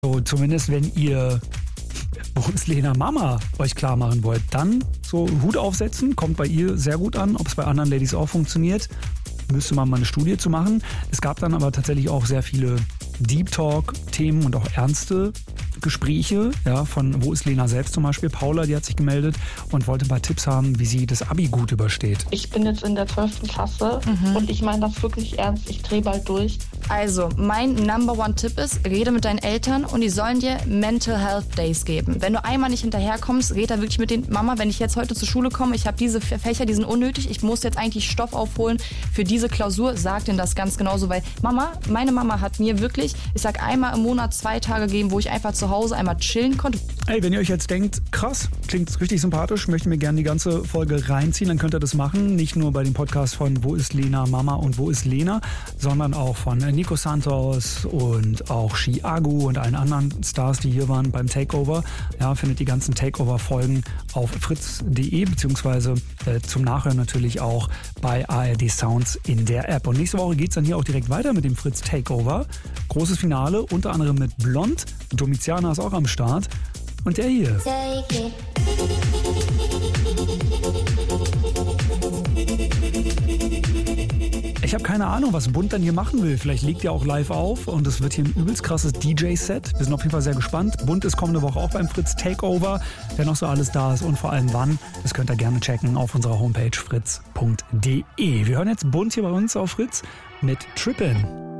So, zumindest wenn ihr Wo ist Lena Mama euch klar machen wollt, dann so Hut aufsetzen, kommt bei ihr sehr gut an. Ob es bei anderen Ladies auch funktioniert, müsste man mal eine Studie zu machen. Es gab dann aber tatsächlich auch sehr viele Deep Talk-Themen und auch ernste Gespräche, ja, von Wo ist Lena selbst zum Beispiel. Paula, die hat sich gemeldet und wollte ein paar Tipps haben, wie sie das Abi gut übersteht. Ich bin jetzt in der 12. Klasse und ich meine das wirklich ernst. Ich drehe bald durch. Also, mein Number-One-Tipp ist, rede mit deinen Eltern und die sollen dir Mental Health Days geben. Wenn du einmal nicht hinterherkommst, red da wirklich mit den Mama, wenn ich jetzt heute zur Schule komme, ich habe diese Fächer, die sind unnötig, ich muss jetzt eigentlich Stoff aufholen für diese Klausur, sag denen das ganz genauso, weil meine Mama hat mir wirklich, ich sag einmal im Monat 2 Tage gegeben, wo ich einfach zu Hause einmal chillen konnte. Ey, wenn ihr euch jetzt denkt, krass, klingt richtig sympathisch, möchte mir gerne die ganze Folge reinziehen, dann könnt ihr das machen. Nicht nur bei dem Podcast von Wo ist Lena Mama und Wo ist Lena, sondern auch von Nico Santos und auch Chiago und allen anderen Stars, die hier waren beim Takeover. Ja, findet die ganzen Takeover-Folgen auf fritz.de beziehungsweise zum Nachhören natürlich auch bei ARD Sounds in der App. Und nächste Woche geht es dann hier auch direkt weiter mit dem Fritz Takeover. Großes Finale, unter anderem mit Blond. Domiziana ist auch am Start. Und der hier. Ich habe keine Ahnung, was Bund dann hier machen will. Vielleicht legt ihr auch live auf und es wird hier ein übelst krasses DJ-Set. Wir sind auf jeden Fall sehr gespannt. Bund ist kommende Woche auch beim Fritz Takeover. Wer noch so alles da ist und vor allem wann, das könnt ihr gerne checken auf unserer Homepage fritz.de. Wir hören jetzt Bund hier bei uns auf Fritz mit Trippin'.